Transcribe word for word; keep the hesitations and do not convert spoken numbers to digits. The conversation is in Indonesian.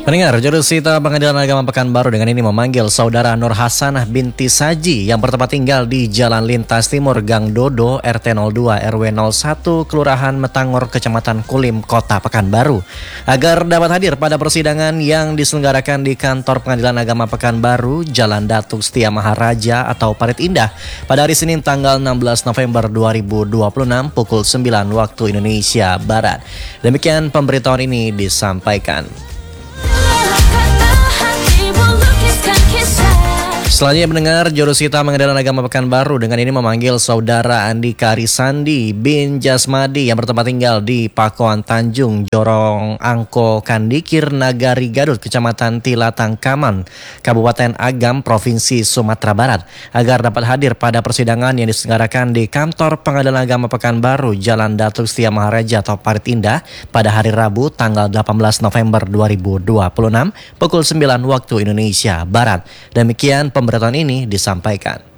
Pendengar, Jurusita Pengadilan Agama Pekanbaru dengan ini memanggil saudara Nur Hasanah binti Saji yang bertempat tinggal di Jalan Lintas Timur Gang Dodo R T nol dua R W nol satu Kelurahan Metangor Kecamatan Kulim Kota Pekanbaru agar dapat hadir pada persidangan yang diselenggarakan di Kantor Pengadilan Agama Pekanbaru Jalan Datuk Setia Maharaja atau Parit Indah pada hari Senin tanggal enam belas November dua ribu dua puluh enam pukul sembilan waktu Indonesia Barat. Demikian pemberitahuan ini disampaikan. Selanjutnya mendengar Jurusita Pengadilan Agama Pekanbaru dengan ini memanggil saudara Andika Risandi bin Jasmadi yang bertempat tinggal di Pakuan Tanjung Jorong Angko Kandikir Nagari Gadut Kecamatan Tilatang Kaman Kabupaten Agam Provinsi Sumatera Barat agar dapat hadir pada persidangan yang diselenggarakan di Kantor Pengadilan Agama Pekanbaru Jalan Datuk Setia Maharaja atau Parit Indah pada hari Rabu tanggal delapan belas November dua ribu dua puluh enam pukul sembilan waktu Indonesia Barat. Demikian pemberitahuan ini disampaikan.